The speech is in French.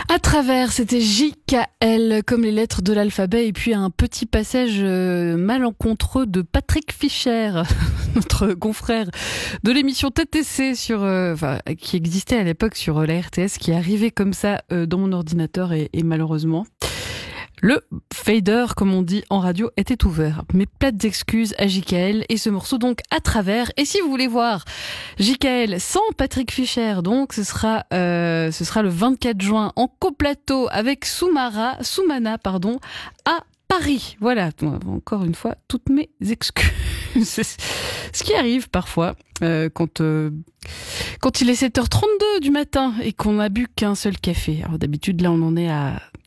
À travers, c'était JKL comme les lettres de l'alphabet et puis un petit passage malencontreux de Patrick Fischer, notre confrère de l'émission TTC qui existait à l'époque sur la RTS, qui est arrivé comme ça dans mon ordinateur et malheureusement le fader, comme on dit en radio, était ouvert. Mes plates excuses à JKL et ce morceau donc à travers. Et si vous voulez voir JKL sans Patrick Fischer, donc ce sera le 24 juin en coplateau avec Soumana, à Paris. Voilà, encore une fois, toutes mes excuses. Ce qui arrive parfois quand il est 7h32 du matin et qu'on n'a bu qu'un seul café. Alors d'habitude, là, on en est à